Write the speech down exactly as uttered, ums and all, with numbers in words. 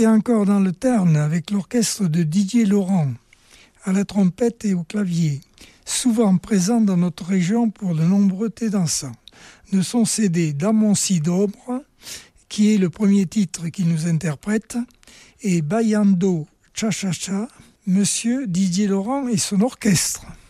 et encore dans le Tarn avec l'orchestre de Didier Laurent, à la trompette et au clavier, souvent présent dans notre région pour de nombreux thés dansants. De son C D Dans mon si d'ombre, qui est le premier titre qu'il nous interprète, et Bayando Cha Cha Cha, Monsieur Didier Laurent et son orchestre.